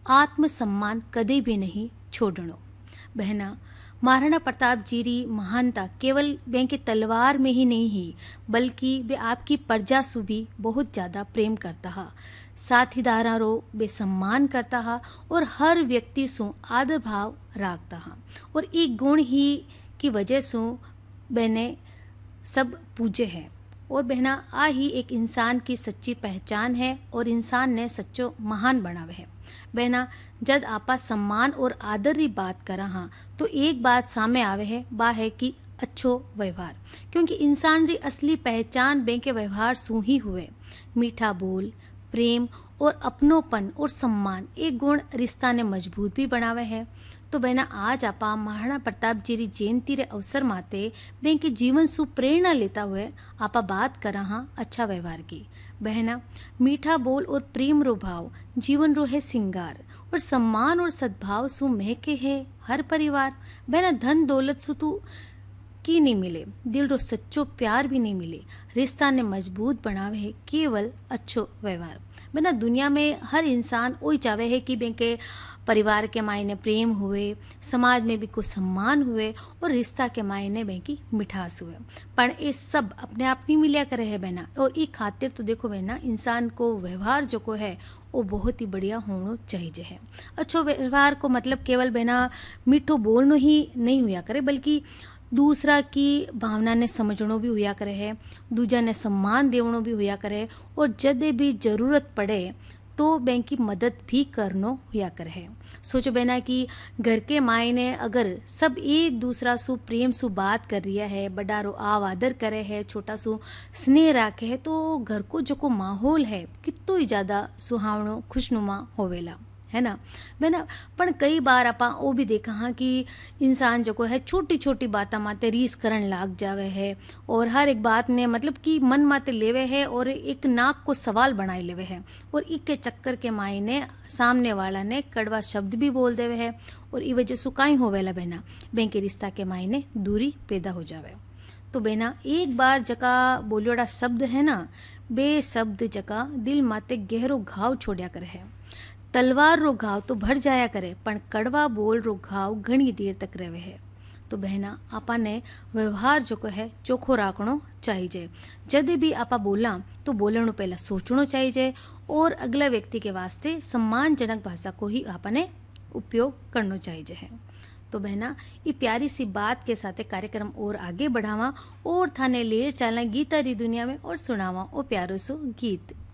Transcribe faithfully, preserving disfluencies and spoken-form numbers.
आत्म सम्मान कदे भी नहीं छोड़नो। बहना, महाराणा प्रताप जी री महानता केवल वे के तलवार में ही नहीं ही, बल्कि वे आपकी प्रजा से भी बहुत ज़्यादा प्रेम करता हा, साथीदारा रो वे सम्मान करता हा और हर व्यक्ति सु आदर भाव रखता हा। और एक गुण ही की वजह से बहने सब पूजे है। और बहना, आ ही एक इंसान की सच्ची पहचान है और इंसान ने सच्चो महान बनावे है। बहना, जब आपा सम्मान और आदर की बात करा हाँ तो एक बात सामने आवे है, बा है कि अच्छो व्यवहार, क्योंकि इंसान री असली पहचान बैंक के व्यवहार सु ही हुए। मीठा बोल, प्रेम और अपनोपन और सम्मान एक गुण रिश्ता ने मजबूत भी बनावे है। तो बहना, आज आपा महाराणा प्रताप जी री जयंती रे अवसर माते बैंक के जीवन सु प्रेरणा लेता हुए आपा बात करा हाँ अच्छा व्यवहार की। बहना, मीठा बोल और प्रेम रो भाव जीवन रो है सिंगार, और सम्मान और सद्भाव सु महके है हर परिवार। बहना, धन दौलत सु तू की नहीं मिले, दिल रो सच्चो प्यार भी नहीं मिले, रिश्ता ने मजबूत बनावे है केवल अच्छो व्यवहार। बहना, दुनिया में हर इंसान वही चाहे है कि बेंके परिवार के मायने प्रेम हुए, समाज में भी कुछ सम्मान हुए और रिश्ता के मायने में की मिठास हुए, पर ये सब अपने आप नहीं मिलिया करे है बहना। और ई खातिर तो देखो बहना, इंसान को व्यवहार जो को है वो बहुत ही बढ़िया होना चाहिए है। अच्छो व्यवहार को मतलब केवल बहना मीठो बोलनो ही नहीं हुआ करे, बल्कि दूसरा की भावना ने समझनो भी हुआ करे है, दूजा ने सम्मान देवनो भी हुआ करे, और जदे भी जरूरत पड़े तो बैंक की मदद भी करनो हुआ करे है। सोचो बहना कि घर के मायने अगर सब एक दूसरा सु प्रेम सु बात कर रिया है, बड़ा रो आव आदर करे है, छोटा सु स्नेह राखे है, तो घर को जो को माहौल है कितो ही ज़्यादा सुहावनो खुशनुमा होवेला, है ना बहना। पर कई बार आपा वो भी देखा हाँ कि इंसान जो को है छोटी छोटी बाता माते रीस करन लाग जावे है, और हर एक बात ने मतलब कि मन माते लेवे है और एक नाक को सवाल बनाए लेवे है, और इके चक्कर के मायने सामने वाला ने कड़वा शब्द भी बोल देवे है, और ई वजह से काई होवेला बहना बैंक के रिश्ता के मायने दूरी पैदा हो जावे। तो बहना, एक बार जका बोलियोड़ा शब्द है ना, बे शब्द जका दिल माते गहरो घाव छोड़िया करे है। तलवार रो घाव तो भर जाया करे, पर कड़वा बोल रो घाव घनी देर तक रहे है। तो बहना, आपा ने व्यवहार जो को है चोखो राखनो चाहिए। जब भी आपा बोला तो बोलने पहला सोचनो चाहिए, और अगला व्यक्ति के वास्ते सम्मानजनक भाषा को ही आपा ने उपयोग करनो चाहिए है। तो बहना, ये प्यारी सी बात के साथ कार्यक्रम और आगे बढ़ावा और थाने ले चलना गीता री दुनिया में और सुनावा ओ प्यारो सो गीत।